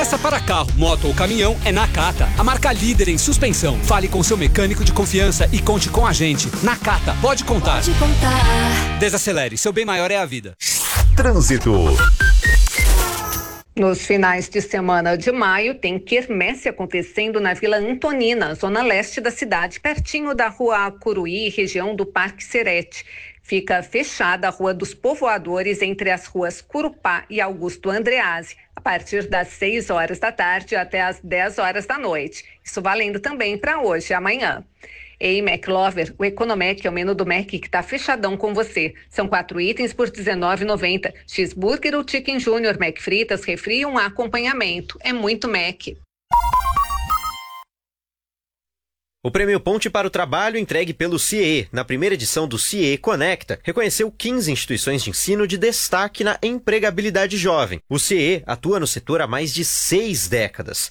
Peça para carro, moto ou caminhão é Nakata, a marca líder em suspensão. Fale com seu mecânico de confiança e conte com a gente. Nakata, pode contar. Pode contar. Desacelere, seu bem maior é a vida. Trânsito. Nos finais de semana de maio, tem quermesse acontecendo na Vila Antonina, zona leste da cidade, pertinho da Rua Curuí, região do Parque Serete. Fica fechada a Rua dos Povoadores entre as ruas Curupá e Augusto Andreazzi, a partir das 6 horas da tarde até as 10 horas da noite. Isso valendo também para hoje e amanhã. Ei, McLover, o Economec é o menu do Mac que está fechadão com você. São 4 itens por R$19,90. Cheeseburger ou Chicken Junior, Mac fritas, refri e um acompanhamento. É muito Mac. O Prêmio Ponte para o Trabalho, entregue pelo CIE, na primeira edição do CIE Conecta, reconheceu 15 instituições de ensino de destaque na empregabilidade jovem. O CIE atua no setor há mais de 6 décadas.